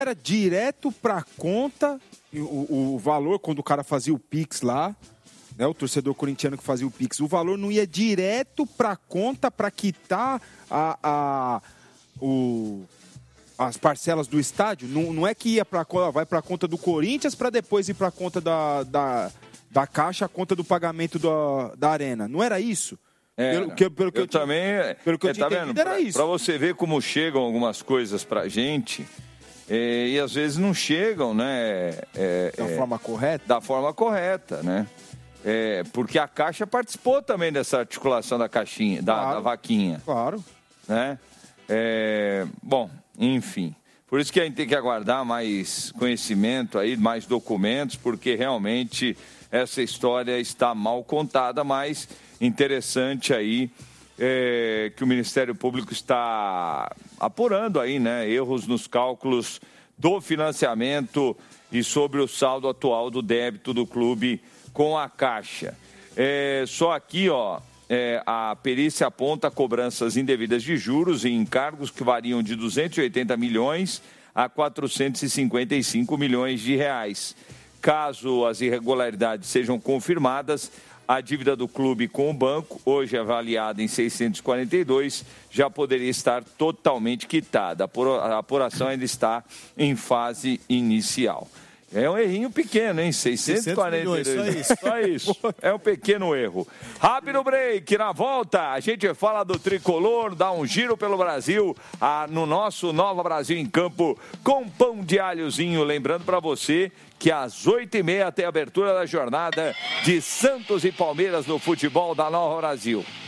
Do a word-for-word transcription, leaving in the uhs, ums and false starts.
era direto pra conta, o, o valor, quando o cara fazia o Pix lá, né, o torcedor corintiano que fazia o Pix, o valor não ia direto pra conta pra quitar a, a, o, as parcelas do estádio? Não, não é que ia pra, vai pra conta do Corinthians pra depois ir pra conta da, da, da Caixa, a conta do pagamento da, da Arena. Não era isso? É, pelo que, pelo que eu, eu também, pelo que eu é, tinha tá entendido, vendo? era isso. Para você ver como chegam algumas coisas pra gente, é, e às vezes não chegam, né? É, da é, forma correta? Da forma correta, né? É, porque a Caixa participou também dessa articulação da caixinha, da, Claro, da vaquinha. Claro. Né? É, bom, enfim. Por isso que a gente tem que aguardar mais conhecimento aí, mais documentos, porque realmente essa história está mal contada, mas interessante aí é, que o Ministério Público está apurando aí, né, erros nos cálculos do financiamento e sobre o saldo atual do débito do clube com a Caixa. É, só aqui, ó, é, a perícia aponta cobranças indevidas de juros e encargos que variam de duzentos e oitenta milhões a quatrocentos e cinquenta e cinco milhões de reais. Caso as irregularidades sejam confirmadas, a dívida do clube com o banco, hoje avaliada em seiscentos e quarenta e dois, já poderia estar totalmente quitada. A apuração ainda está em fase inicial. É um errinho pequeno, hein? seiscentos e quarenta e dois. Milhões, só isso. Só isso. É um pequeno erro. Rápido break. Na volta, a gente fala do tricolor, dá um giro pelo Brasil, ah, no nosso Nova Brasil em Campo, com pão de alhozinho. Lembrando para você que às oito e meia tem a abertura da jornada de Santos e Palmeiras no futebol da Nova Brasil.